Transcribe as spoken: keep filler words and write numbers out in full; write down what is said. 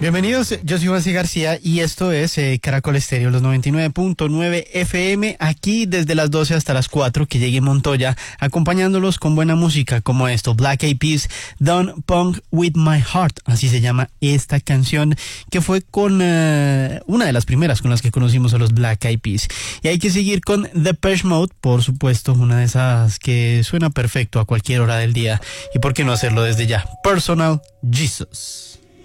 Bienvenidos, yo soy Juan C. García y esto es eh, Caracol Estéreo, los noventa y nueve punto nueve F M, aquí desde las doce hasta las cuatro, que llegue Montoya, acompañándolos con buena música como esto, Black Eyed Peas, Don't Punk With My Heart, así se llama esta canción, que fue con uh, una de las primeras con las que conocimos a los Black Eyed Peas. Y hay que seguir con Depeche Mode, por supuesto, una de esas que suena perfecto a cualquier hora del día, y por qué no hacerlo desde ya, Personal Jesus.